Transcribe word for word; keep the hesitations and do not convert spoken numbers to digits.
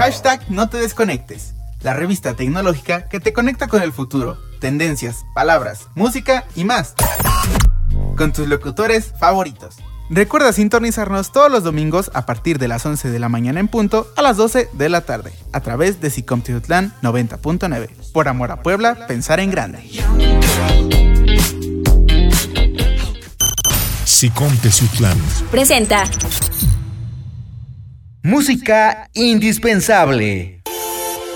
Hashtag no te desconectes, la revista tecnológica que te conecta con el futuro, tendencias, palabras, música y más. Con tus locutores favoritos. Recuerda sintonizarnos todos los domingos a partir de las once de la mañana en punto a las doce de la tarde, a través de Sicom Tijutlán noventa punto nueve. Por amor a Puebla, pensar en grande. Sicom Tijutlán presenta música indispensable.